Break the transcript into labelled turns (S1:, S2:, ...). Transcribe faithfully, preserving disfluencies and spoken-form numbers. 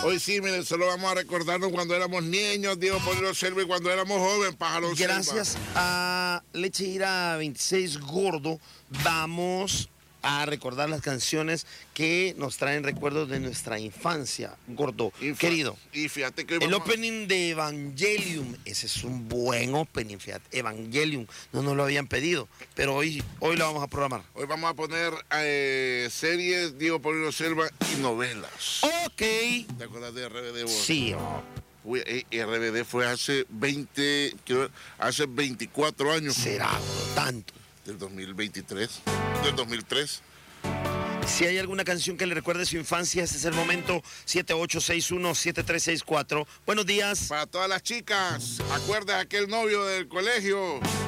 S1: Hoy sí, miren, solo vamos a recordarnos cuando éramos niños, Diego Polino Selva, y cuando éramos jóvenes, Pájaro Selva.
S2: Gracias a Leche Ira veintiséis Gordo, vamos a recordar las canciones que nos traen recuerdos de nuestra infancia, Gordo,
S1: Infa
S2: querido.
S1: Y fíjate que
S2: el
S1: vamos
S2: opening de Evangelium, ese es un buen opening, fíjate, Evangelium, no nos lo habían pedido, pero hoy, hoy lo vamos a programar.
S1: Hoy vamos a poner eh, series, Diego Polino Selva y novelas.
S2: Ok.
S1: ¿Te acuerdas de R B D vos?
S2: Sí. Oh.
S1: Uy, eh, R B D fue hace veinte, quiero ver, hace veinticuatro años.
S2: Será tanto.
S1: Del dos mil veintitrés, del dos mil tres.
S2: Si hay alguna canción que le recuerde su infancia, este es el momento. Siete ocho seis uno siete tres seis cuatro. Buenos días.
S1: Para todas las chicas, acuerda aquel novio del colegio.